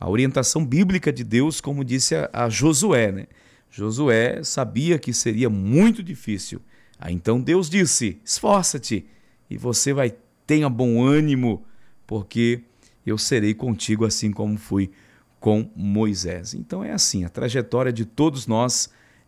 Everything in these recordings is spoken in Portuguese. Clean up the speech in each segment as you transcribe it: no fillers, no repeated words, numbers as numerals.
a orientação bíblica de Deus, como disse a Josué, né? Josué sabia que seria muito difícil. Aí então Deus disse: esforça-te e você tenha bom ânimo, porque eu serei contigo assim como fui com Moisés. Então é assim, a trajetória de todos nós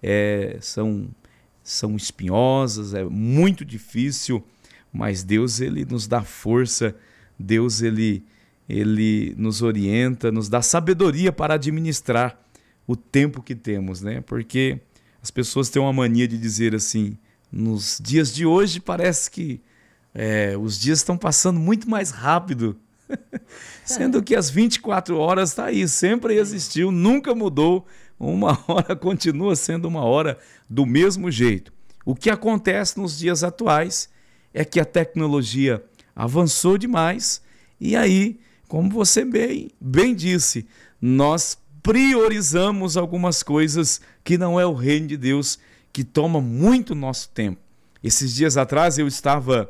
são espinhosas, é muito difícil, mas Deus ele nos dá força, Deus ele nos orienta, nos dá sabedoria para administrar o tempo que temos, né? Porque as pessoas têm uma mania de dizer assim, nos dias de hoje parece que os dias estão passando muito mais rápido, sendo que as 24 horas está aí, sempre existiu, nunca mudou, uma hora continua sendo uma hora do mesmo jeito. O que acontece nos dias atuais é que a tecnologia avançou demais e aí, como você bem disse, nós priorizamos algumas coisas que não é o reino de Deus, que toma muito nosso tempo. Esses dias atrás eu estava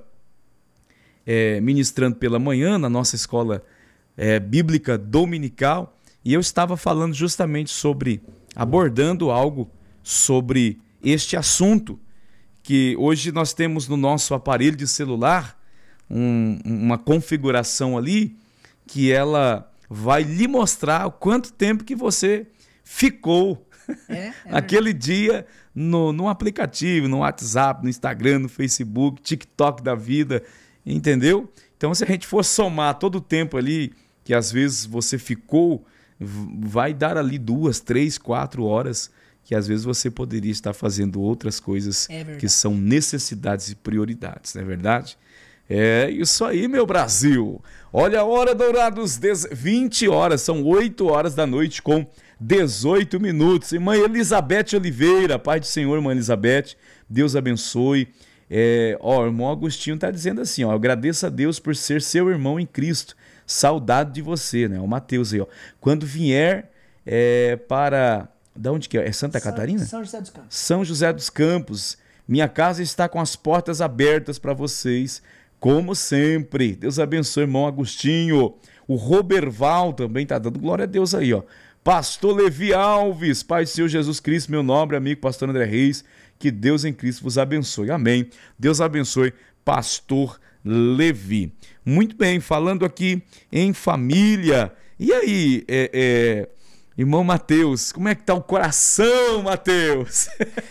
ministrando pela manhã na nossa escola bíblica dominical e eu estava falando justamente abordando algo sobre este assunto, que hoje nós temos no nosso aparelho de celular uma configuração ali que ela vai lhe mostrar o quanto tempo que você ficou aquele dia no aplicativo, no WhatsApp, no Instagram, no Facebook, TikTok da vida, entendeu? Então, se a gente for somar todo o tempo ali que às vezes você ficou, vai dar ali 2, 3, 4 horas que às vezes você poderia estar fazendo outras coisas que são necessidades e prioridades, não é verdade? É isso aí, meu Brasil. Olha a hora, dourados, 20 horas, são 8 horas da noite com 18 minutos. Irmã Elizabeth Oliveira, paz do Senhor, irmã Elizabeth, Deus abençoe. O irmão Agostinho está dizendo assim, agradeça a Deus por ser seu irmão em Cristo, saudade de você, né? O Mateus aí, quando vier para... Da onde que é? É Santa Catarina? São José dos Campos. São José dos Campos. Minha casa está com as portas abertas para vocês, como sempre. Deus abençoe, irmão Agostinho. O Roberval também está dando glória a Deus aí, Pastor Levi Alves, Pai do Senhor Jesus Cristo, meu nobre amigo, pastor André Reis, que Deus em Cristo vos abençoe. Amém. Deus abençoe, pastor Levi. Muito bem, falando aqui em família. E aí, irmão Mateus, como é que tá o coração, Mateus?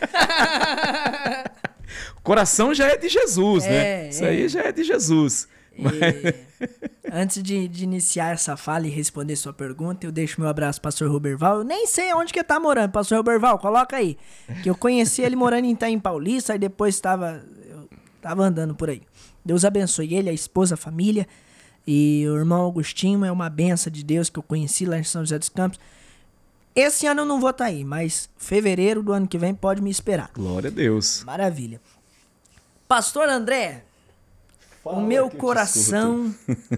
O coração já é de Jesus, né? Isso aí já é de Jesus. Antes de iniciar essa fala e responder sua pergunta, eu deixo meu abraço pro pastor Roberval. Eu nem sei onde que tá morando, pastor Roberval, coloca aí. Que eu conheci ele morando em Itaim Paulista e depois eu tava andando por aí. Deus abençoe ele, a esposa, a família. E o irmão Agostinho é uma benção de Deus que eu conheci lá em São José dos Campos. Esse ano eu não vou estar aí, mas fevereiro do ano que vem pode me esperar. Glória a Deus. Maravilha. Pastor André, o meu coração...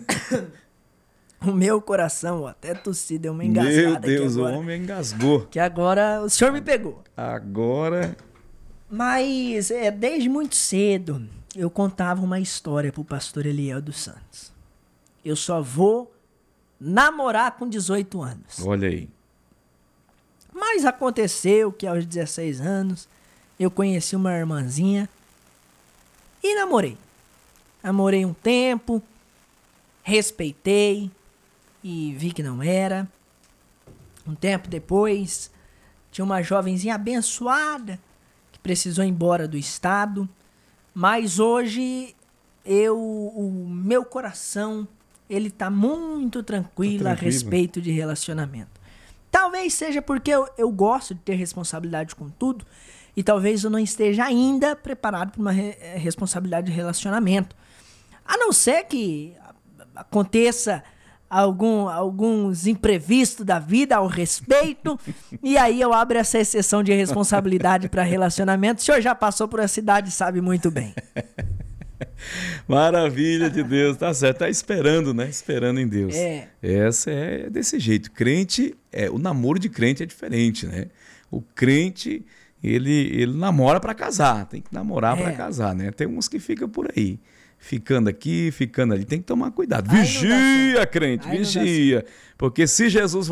o meu coração, até tossi, deu uma engasgada. Meu Deus, o homem engasgou. Que agora o senhor me pegou. Agora... Mas desde muito cedo eu contava uma história pro pastor Eliel dos Santos. Eu só vou namorar com 18 anos. Olha aí. Mas aconteceu que aos 16 anos eu conheci uma irmãzinha e namorei. Namorei um tempo, respeitei e vi que não era. Um tempo depois, tinha uma jovenzinha abençoada que precisou ir embora do estado. Mas hoje, o meu coração, ele tá muito tranquilo a respeito de relacionamento. Talvez seja porque eu gosto de ter responsabilidade com tudo e talvez eu não esteja ainda preparado para uma responsabilidade de relacionamento. A não ser que aconteça alguns imprevistos da vida ao respeito e aí eu abro essa exceção de responsabilidade para relacionamento. O senhor já passou por essa idade e sabe muito bem. Maravilha de Deus, tá certo, tá esperando, né? Esperando em Deus. Essa é desse jeito. Crente, o namoro de crente é diferente, né? O crente, ele namora para casar, tem que namorar para casar, né? Tem uns que ficam por aí, ficando aqui, ficando ali, tem que tomar cuidado. Vigia, crente, vigia, porque se Jesus